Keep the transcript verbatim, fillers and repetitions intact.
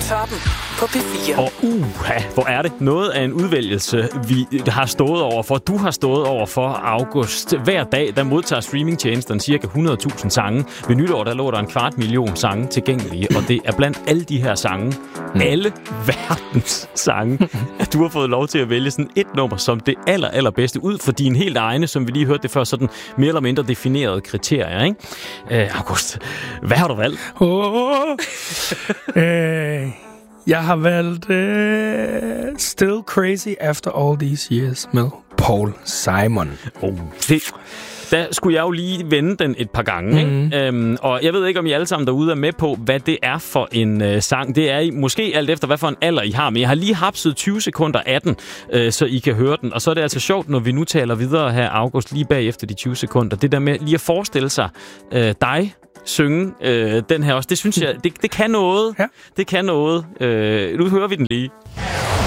Før den på P fire. Og uha, hvor er det noget af en udvælgelse, vi har stået over for. Du har stået over for, August. Hver dag, der modtager streamingtjenesterne cirka hundrede tusind sange. Ved nytår, der lå der en kvart million sange tilgængelige, og det er blandt alle de her sange, mm. alle verdens sange, at du har fået lov til at vælge sådan et nummer som det aller, allerbedste ud for dine helt egne, som vi lige hørte det før, sådan mere eller mindre definerede kriterier, ikke? Uh, August, hvad har du valgt? Oh, øh, jeg har valgt øh, Still Crazy After All These Years med Paul Simon. Oh, det... Der skulle jeg jo lige vende den et par gange, ikke? Mm. Øhm, og jeg ved ikke, om I alle sammen derude er med på, hvad det er for en øh, sang. Det er I, måske alt efter, hvad for en alder I har, men jeg har lige hapset tyve sekunder af den, øh, så I kan høre den. Og så er det altså sjovt, når vi nu taler videre her, August, lige bagefter de tyve sekunder. Det der med lige at forestille sig øh, dig synge øh, den her også, det synes jeg, det, det kan noget. Ja. Det kan noget. Øh, nu hører vi den lige.